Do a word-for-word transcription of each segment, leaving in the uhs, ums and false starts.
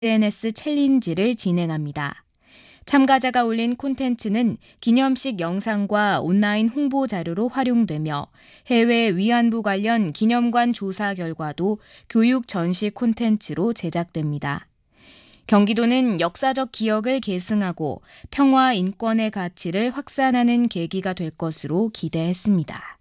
에스엔에스 챌린지를 진행합니다. 참가자가 올린 콘텐츠는 기념식 영상과 온라인 홍보 자료로 활용되며 해외 위안부 관련 기념관 조사 결과도 교육 전시 콘텐츠로 제작됩니다. 경기도는 역사적 기억을 계승하고 평화 인권의 가치를 확산하는 계기가 될 것으로 기대했습니다.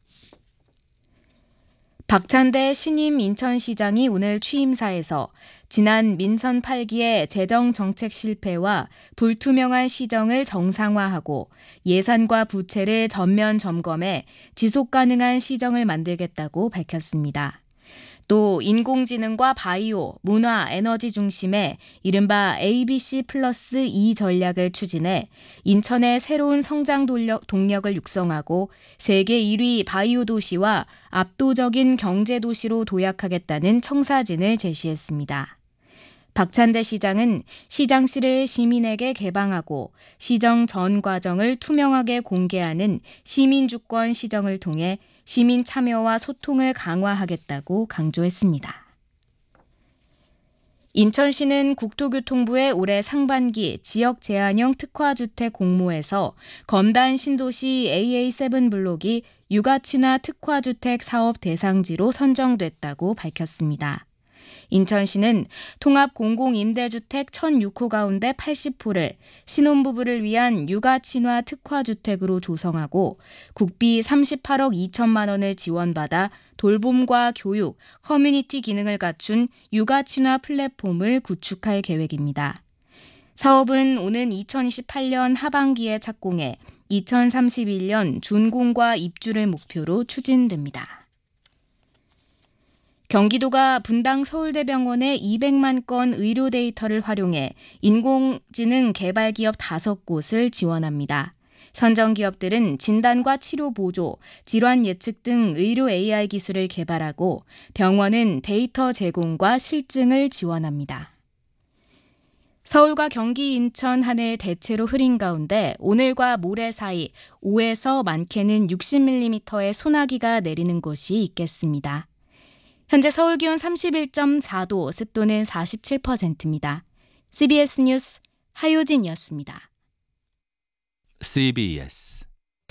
박찬대 신임 인천시장이 오늘 취임사에서 지난 민선 팔 기의 재정정책 실패와 불투명한 시정을 정상화하고 예산과 부채를 전면 점검해 지속가능한 시정을 만들겠다고 밝혔습니다. 또 인공지능과 바이오, 문화, 에너지 중심의 이른바 에이비씨 플러스 이 전략을 추진해 인천의 새로운 성장 동력, 동력을 육성하고 세계 일 위 바이오 도시와 압도적인 경제 도시로 도약하겠다는 청사진을 제시했습니다. 박찬대 시장은 시장실을 시민에게 개방하고 시정 전 과정을 투명하게 공개하는 시민주권 시정을 통해 시민 참여와 소통을 강화하겠다고 강조했습니다. 인천시는 국토교통부의 올해 상반기 지역 제한형 특화주택 공모에서 검단 신도시 에이에이 칠 블록이 육아친화 특화주택 사업 대상지로 선정됐다고 밝혔습니다. 인천시는 통합 공공임대주택 천육 호 가운데 팔십 호를 신혼부부를 위한 육아친화 특화주택으로 조성하고 국비 삼십팔억 이천만 원을 지원받아 돌봄과 교육, 커뮤니티 기능을 갖춘 육아친화 플랫폼을 구축할 계획입니다. 사업은 오는 이천이십팔 년 하반기에 착공해 이천삼십일 년 준공과 입주를 목표로 추진됩니다. 경기도가 분당 서울대병원의 이백만 건 의료 데이터를 활용해 인공지능 개발 기업 다섯 곳을 지원합니다. 선정 기업들은 진단과 치료 보조, 질환 예측 등 의료 에이아이 기술을 개발하고 병원은 데이터 제공과 실증을 지원합니다. 서울과 경기, 인천 한 해 대체로 흐린 가운데 오늘과 모레 사이 오에서 많게는 육십 밀리미터의 소나기가 내리는 곳이 있겠습니다. 현재 서울 기온 삼십일 점 사 도, 습도는 사십칠 퍼센트입니다. 씨비에스 뉴스 하효진이었습니다. 씨비에스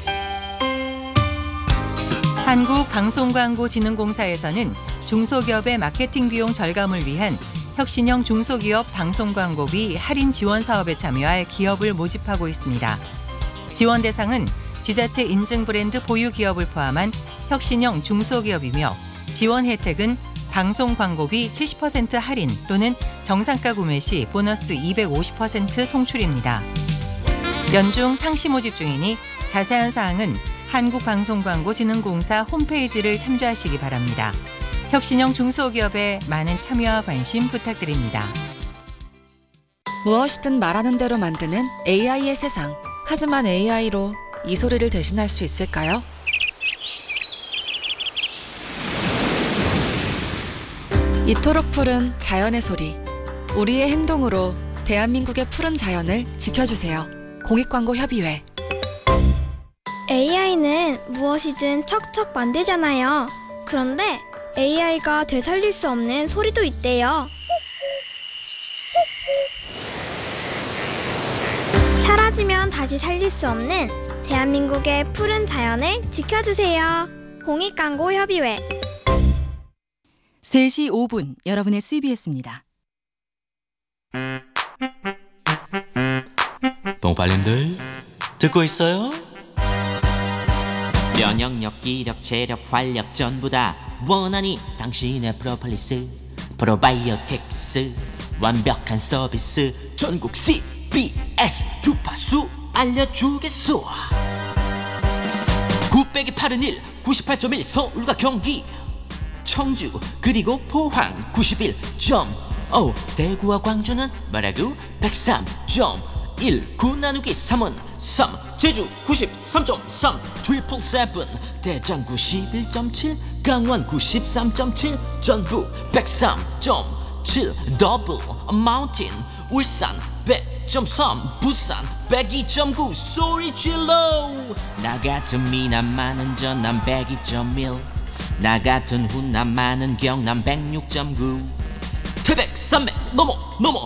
한국방송광고진흥공사에서는 중소기업의 마케팅 비용 절감을 위한 혁신형 중소기업 방송광고비 할인 지원 사업에 참여할 기업을 모집하고 있습니다. 지원 대상은 지자체 인증 브랜드 보유 기업을 포함한 혁신형 중소기업이며 지원 혜택은 방송 광고비 칠십 퍼센트 할인 또는 정상가 구매 시 보너스 이백오십 퍼센트 송출입니다. 연중 상시 모집 중이니 자세한 사항은 한국방송광고진흥공사 홈페이지를 참조하시기 바랍니다. 혁신형 중소기업에 많은 참여와 관심 부탁드립니다. 무엇이든 말하는 대로 만드는 에이아이의 세상. 하지만 에이아이로 이 소리를 대신할 수 있을까요? 이토록 푸른 자연의 소리. 우리의 행동으로 대한민국의 푸른 자연을 지켜주세요. 공익광고협의회. 에이아이는 무엇이든 척척 만들잖아요. 그런데 에이아이가 되살릴 수 없는 소리도 있대요. 사라지면 다시 살릴 수 없는 대한민국의 푸른 자연을 지켜주세요. 공익광고협의회. 세 시 오 분 여러분의 씨비에스입니다. 뽕팔님들 듣고 있어요? 면역력, 기력, 체력, 활력 전부 다 원하니 당신의 프로폴리스 프로바이오틱스 완벽한 서비스 전국 씨비에스 주파수 알려주겠소. 구백이 팔은 일, 구십팔 점 일 서울과 경기 청주 그리고 포항 구십일 점 오 대구와 광주는 뭐라고 백삼 점 일 구 나누기 삼은 삼 제주 구십삼 점 삼 트리플 세븐 대전 구십일 점 칠 강원 구십삼 점 칠 전북 백삼 점 칠 더블 마운틴 울산 백 점 삼 부산 백이 점 구 소리 질러. 나 같은 미남 많은 전남 백이 점 일 나 같은 훈남 많은 경남 백육 점 구 태백, 산맥 넘어 넘어